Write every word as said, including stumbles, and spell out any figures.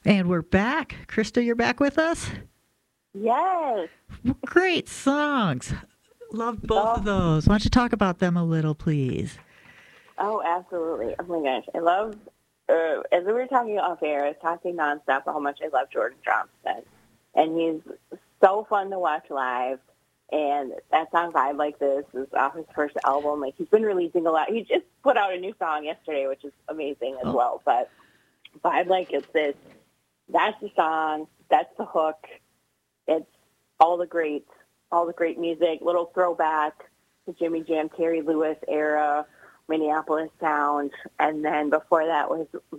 And we're back. Krista, you're back with us? Yes. Great songs. Loved both oh, of those. Why don't you talk about them a little, please? Oh, absolutely. Oh, my gosh. I love, uh, as we were talking off air, I was talking nonstop how much I love Jordan Johnston. And he's so fun to watch live. And that song, Vibe Like This, is off his first album. Like, he's been releasing a lot. He just put out a new song yesterday, which is amazing as Oh. well. But Vibe Like It's This, that's the song. That's the hook. It's all the great, all the great music, little throwback to Jimmy Jam, Terry Lewis era, Minneapolis sound. And then before that was